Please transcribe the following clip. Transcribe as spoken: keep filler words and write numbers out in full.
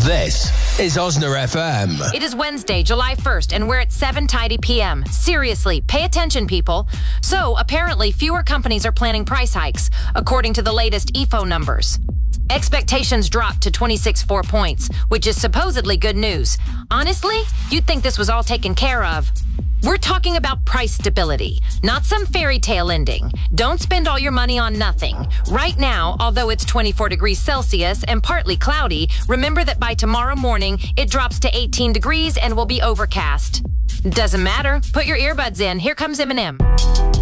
This is Osna F M. It is Wednesday, July first, and we're at seven tidy p m Seriously, pay attention, people. So, apparently, fewer companies are planning price hikes, according to the latest E F O numbers. Expectations dropped to twenty-six point four points, which is supposedly good news. Honestly, you'd think this was all taken care of. We're talking about price stability, not some fairy tale ending. Don't spend all your money on nothing. Right now, although it's twenty-four degrees Celsius and partly cloudy, remember that by tomorrow morning, it drops to eighteen degrees and will be overcast. Doesn't matter. Put your earbuds in. Here comes Eminem.